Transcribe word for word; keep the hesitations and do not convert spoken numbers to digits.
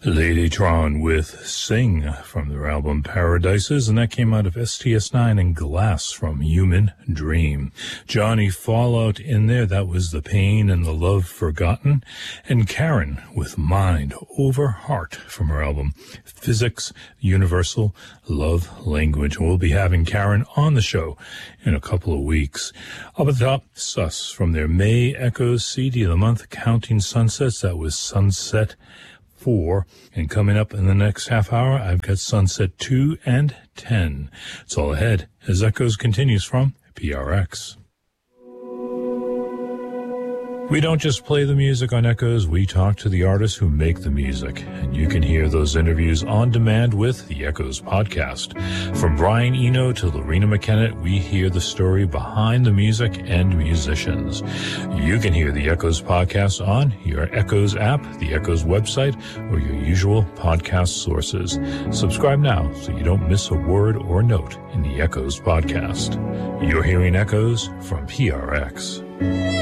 Ladytron with Sing from their album Paradises, and that came out of S T S nine, and Glass from Human Dream. Johnny Fallout in there, that was The Pain and the Love Forgotten, and Karen with Mind Over Heart from her album Physics, Universal Love Language. We'll be having Karen on the show in a couple of weeks. Up at the top, Sus from their May Echoes C D of the month, Counting Sunsets, that was Sunset Four, and coming up in the next half hour, I've got Sunset Two and Ten. It's all ahead as Echoes continues from P R X. We don't just play the music on Echoes, we talk to the artists who make the music, and you can hear those interviews on demand with the Echoes podcast. From Brian Eno to Lorena McKenna, we hear the story behind the music and musicians. You can hear the Echoes podcast on your Echoes app, the Echoes website, or your usual podcast sources. Subscribe now so you don't miss a word or note in the Echoes podcast. You're hearing Echoes from P R X.